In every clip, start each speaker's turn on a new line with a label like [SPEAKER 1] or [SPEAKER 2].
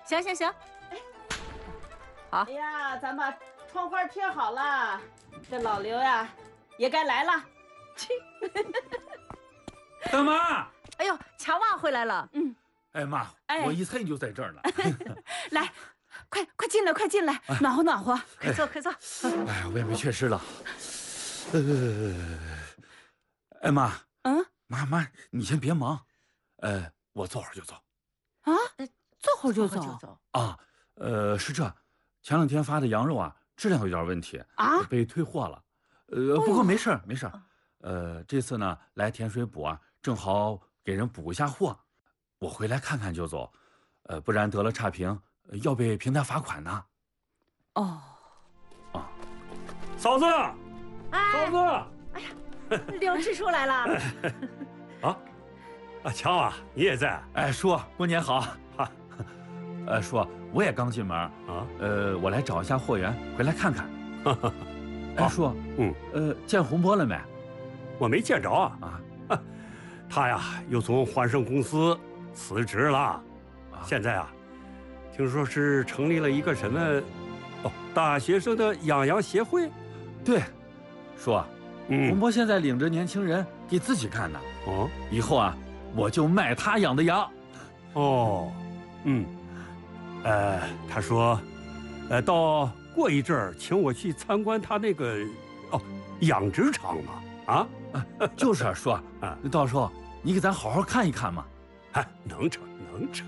[SPEAKER 1] 行行行，好。
[SPEAKER 2] 哎呀，咱把窗花贴好了，这老刘呀也该来了。
[SPEAKER 3] 大妈，
[SPEAKER 1] 哎呦，强旺回来了。嗯。
[SPEAKER 3] 哎妈，我一猜你就在这儿呢。
[SPEAKER 1] 来，快进来，快进来，暖和暖和，快坐，快坐。
[SPEAKER 3] 哎呀，我也没缺失了。哎妈，妈，你先别忙，我坐会儿就走。
[SPEAKER 1] 啊，坐会儿就走
[SPEAKER 3] 啊？是这，前2天发的羊肉啊，质量有点问题啊，被退货了。不过没事儿，没事儿。这次呢来甜水补啊，正好给人补一下货。我回来看看就走，不然得了差评，要被平台罚款呢。
[SPEAKER 1] 哦，
[SPEAKER 3] 啊，
[SPEAKER 4] 嫂子，嫂子，
[SPEAKER 1] 哎呀，刘支书来了。
[SPEAKER 4] 强啊，你也在？
[SPEAKER 3] 哎，叔，过年好。叔，我也刚进门啊。我来找一下货源，回来看看。哎，叔，见洪波了没？
[SPEAKER 4] 我没见着啊。他呀，又从环盛公司辞职了。现在啊，听说是成立了一个什么，大学生的养羊协会。
[SPEAKER 3] 对，叔，洪波现在领着年轻人给自己干呢。以后啊，我就卖他养的羊。
[SPEAKER 4] 他说，到过一阵儿请我去参观他那个养殖场嘛。
[SPEAKER 3] 就是啊，叔啊，到时候你给咱好好看一看嘛。
[SPEAKER 4] 能成，能成。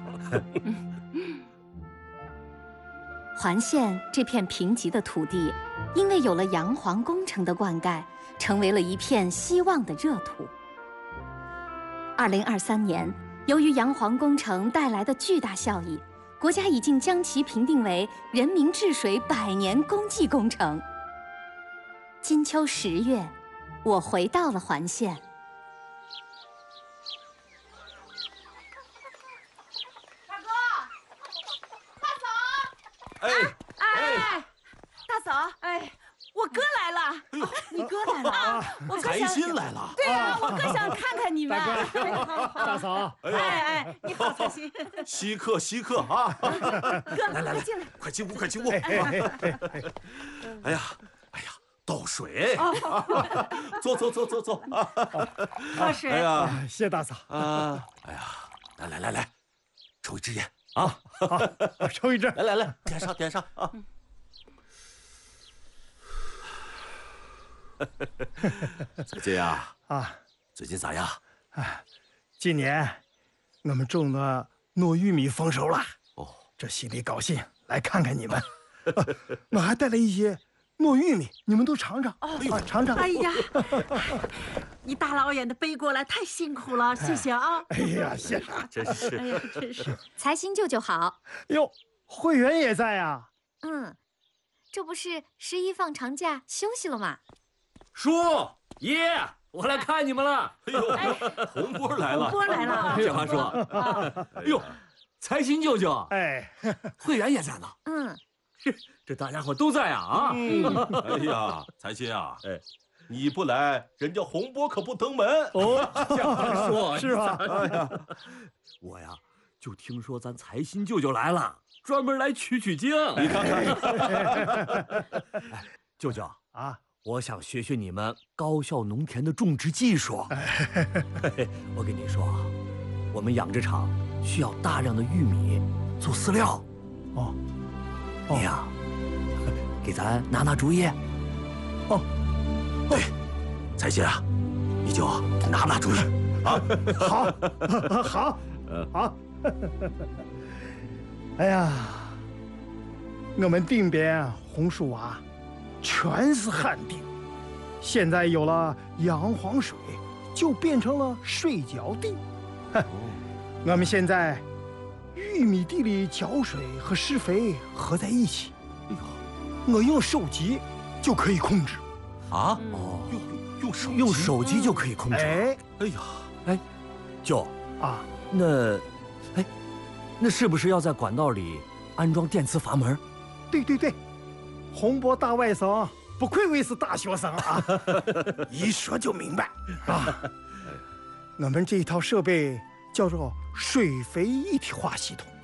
[SPEAKER 5] 环县这片贫瘠的土地，因为有了洋黄工程的灌溉，成为了一片希望的热土。2023年，由于洋黄工程带来的巨大效益，国家已经将其评定为人民治水100年功绩工程。金秋10月，我回到了环县。
[SPEAKER 1] 大嫂，我哥来了。你哥来了啊？我哥想，
[SPEAKER 6] 财新来了。
[SPEAKER 1] 对啊，我哥想看看你们。
[SPEAKER 6] 大嫂，
[SPEAKER 1] 你好，财新。
[SPEAKER 6] 稀客稀客啊！
[SPEAKER 1] 哥，
[SPEAKER 6] 来
[SPEAKER 1] 进来，
[SPEAKER 6] 快进屋，快进屋。哎呀，倒水。坐啊！
[SPEAKER 1] 喝水。
[SPEAKER 6] 哎呀，
[SPEAKER 7] 谢谢大嫂
[SPEAKER 6] 啊！哎呀，来，抽一支烟啊！
[SPEAKER 7] 好，抽一支。
[SPEAKER 6] 来，点上啊！彩金啊，最近咋样？
[SPEAKER 7] 今年我们种的糯玉米丰收了，这心里高兴，来看看你们。我还带了一些糯玉米，你们都尝尝。尝尝。
[SPEAKER 1] 哎呀，你大老远的背过来，太辛苦了，谢谢啊。
[SPEAKER 7] 哎呀，谢啥？
[SPEAKER 6] 真是。
[SPEAKER 1] 哎呀，真是。
[SPEAKER 5] 财新舅舅好。
[SPEAKER 7] 哟，会员也在呀。
[SPEAKER 5] 这不是11放长假休息了吗？
[SPEAKER 8] 叔爷，我来看你们了。
[SPEAKER 6] 哎呦，洪波来了！
[SPEAKER 1] 洪波来了！
[SPEAKER 8] 这话说，哎呦，财新舅舅，会员也在呢。这大家伙都在啊！
[SPEAKER 6] 哎呀，财新啊，你不来，人家洪波可不登门。
[SPEAKER 8] 这话说
[SPEAKER 7] 是吧？
[SPEAKER 8] 哎呀，我呀就听说咱财新舅舅来了，专门来取经。
[SPEAKER 6] 你看看，
[SPEAKER 8] 舅舅啊。我想学学你们高效农田的种植技术。我跟你说啊，我们养殖场需要大量的玉米做饲料。你呀，给咱拿主意。
[SPEAKER 6] 对，财新啊，你就拿主意啊。
[SPEAKER 7] 好。哎呀，我们定边红树娃全是旱地，现在有了洋黄水，就变成了水浇地。我们现在玉米地里浇水和施肥合在一起，我用手机就可以控制。
[SPEAKER 6] 用手机
[SPEAKER 8] 就可以控制。
[SPEAKER 6] 哎呀，
[SPEAKER 8] 舅啊，那是不是要在管道里安装电磁阀门？
[SPEAKER 7] 对。洪波大外甥不愧为是大学生啊，一说就明白啊。我们这一套设备叫做水肥一体化系统，